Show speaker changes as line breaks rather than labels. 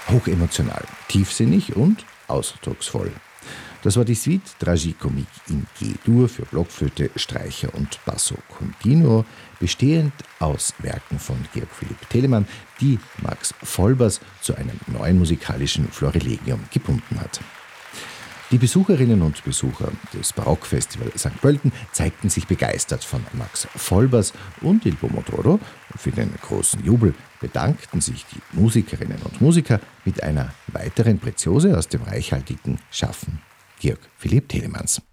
hochemotional, tiefsinnig und ausdrucksvoll. Das war die Suite Tragicomique in G-Dur für Blockflöte, Streicher und Basso Continuo, bestehend aus Werken von Georg Philipp Telemann, die Max Vollbers zu einem neuen musikalischen Florilegium gebunden hat. Die Besucherinnen und Besucher des Barockfestival St. Pölten zeigten sich begeistert von Max Vollbers und Il Pomodoro. Für den großen Jubel bedankten sich die Musikerinnen und Musiker mit einer weiteren Preziose aus dem reichhaltigen Schaffen Georg Philipp Telemanns.